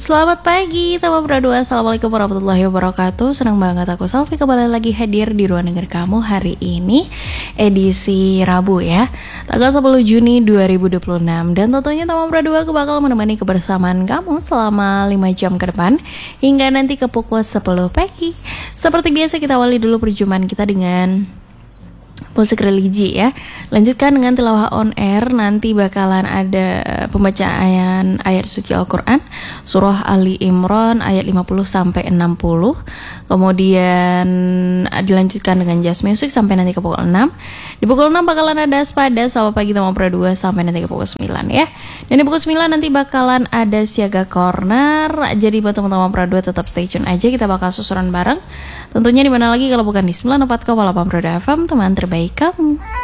Selamat pagi, Tama Pradua. Assalamualaikum warahmatullahi wabarakatuh. Senang banget aku Salvi kembali lagi hadir di ruang denger kamu hari ini, edisi Rabu ya, tanggal 10 Juni 2026. Dan tentunya Tama Pradua aku bakal menemani kebersamaan kamu selama 5 jam ke depan hingga nanti ke pukul 10 pagi. Seperti biasa kita awali dulu perjumpaan kita dengan musik religi ya. Lanjutkan dengan tilawah on air. Nanti bakalan ada pembacaan ayat suci Al-Quran Surah Ali Imran ayat 50 sampai 60. Kemudian dilanjutkan dengan jazz music sampai nanti ke pukul 6. Di pukul 6 bakalan ada Spada Selamat Pagi Tama Pradua sampai nanti ke pukul 9 ya. Dan di pukul 9 nanti bakalan ada Siaga Corner. Jadi buat teman-teman Pradua tetap stay tune aja, kita bakal susuran bareng. Tentunya di mana lagi kalau bukan di 94,8 Pradua FM, teman terbaik kamu.